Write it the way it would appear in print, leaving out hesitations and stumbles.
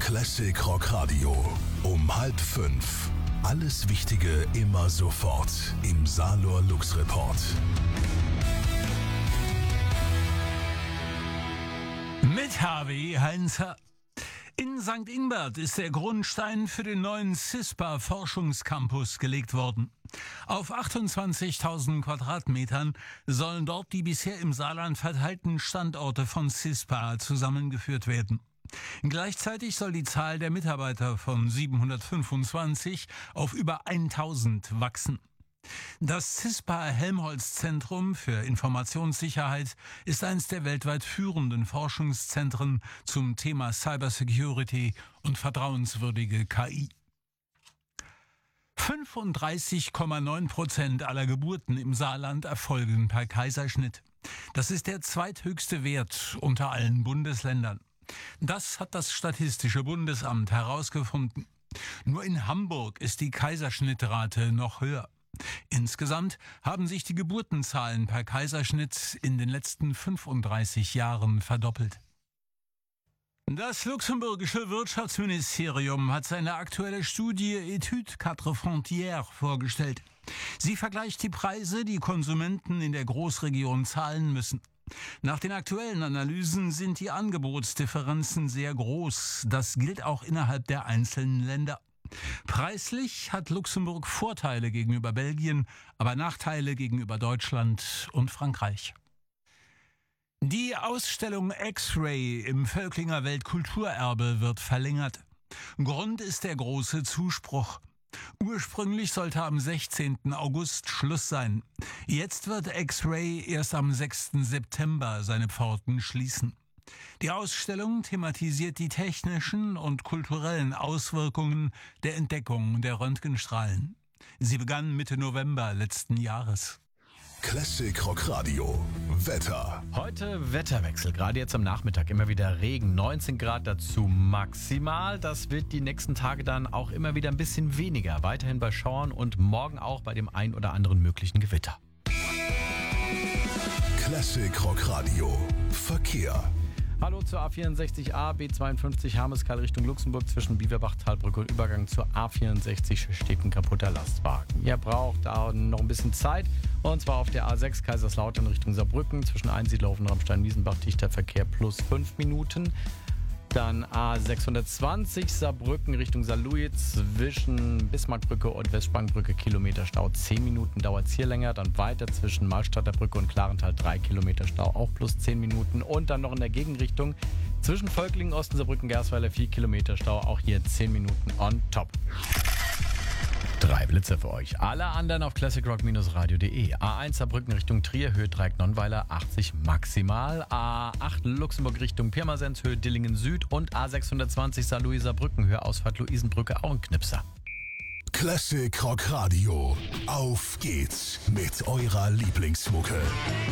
Classic Rock Radio. Um 4:30. Alles Wichtige immer sofort im Salor Lux Report. Mit Harvey Heinzer. In St. Ingbert ist der Grundstein für den neuen CISPA-Forschungscampus gelegt worden. Auf 28.000 Quadratmetern sollen dort die bisher im Saarland verteilten Standorte von CISPA zusammengeführt werden. Gleichzeitig soll die Zahl der Mitarbeiter von 725 auf über 1000 wachsen. Das CISPA-Helmholtz-Zentrum für Informationssicherheit ist eines der weltweit führenden Forschungszentren zum Thema Cybersecurity und vertrauenswürdige KI. 35,9% aller Geburten im Saarland erfolgen per Kaiserschnitt. Das ist der zweithöchste Wert unter allen Bundesländern. Das hat das Statistische Bundesamt herausgefunden. Nur in Hamburg ist die Kaiserschnittrate noch höher. Insgesamt haben sich die Geburtenzahlen per Kaiserschnitt in den letzten 35 Jahren verdoppelt. Das luxemburgische Wirtschaftsministerium hat seine aktuelle Studie Étude Quatre Frontières vorgestellt. Sie vergleicht die Preise, die Konsumenten in der Großregion zahlen müssen. Nach den aktuellen Analysen sind die Angebotsdifferenzen sehr groß. Das gilt auch innerhalb der einzelnen Länder. Preislich hat Luxemburg Vorteile gegenüber Belgien, aber Nachteile gegenüber Deutschland und Frankreich. Die Ausstellung X-Ray im Völklinger Weltkulturerbe wird verlängert. Grund ist der große Zuspruch. Ursprünglich sollte am 16. August Schluss sein. Jetzt wird X-Ray erst am 6. September seine Pforten schließen. Die Ausstellung thematisiert die technischen und kulturellen Auswirkungen der Entdeckung der Röntgenstrahlen. Sie begann Mitte November letzten Jahres. Classic Rock Radio. Wetter. Heute Wetterwechsel, gerade jetzt am Nachmittag immer wieder Regen, 19 Grad dazu maximal. Das wird die nächsten Tage dann auch immer wieder ein bisschen weniger, weiterhin bei Schauern und morgen auch bei dem ein oder anderen möglichen Gewitter. Classic Rock Radio. Verkehr. Hallo zur A64A, B52 Hermeskeil Richtung Luxemburg zwischen Biewerbach, Talbrücke und Übergang zur A64 steht ein kaputter Lastwagen. Ihr braucht da noch ein bisschen Zeit und zwar auf der A6 Kaiserslautern Richtung Saarbrücken zwischen Einsiedlhofen, Ramstein-Wiesenbach, dichter Verkehr plus 5 Minuten. Dann A620 Saarbrücken Richtung Saarlouis zwischen Bismarckbrücke und Westsprangbrücke Kilometer Stau 10 Minuten dauert es hier länger. Dann weiter zwischen Malstadter Brücke und Klarental 3 Kilometer Stau auch plus 10 Minuten. Und dann noch in der Gegenrichtung zwischen Völklingen, Osten, Saarbrücken, Gersweiler 4 Kilometer Stau auch hier 10 Minuten on top. 3 Blitzer für euch. Alle anderen auf classicrock-radio.de. A1 Saarbrücken Richtung Trier, Höhe Dreieck-Nonnweiler 80 maximal. A8 Luxemburg Richtung Pirmasens, Höhe Dillingen Süd. Und A620 Saarlouis Saarbrücken, Höhe Ausfahrt Luisenbrücke, auch ein Knipser. Classic Rock Radio. Auf geht's mit eurer Lieblingsmucke.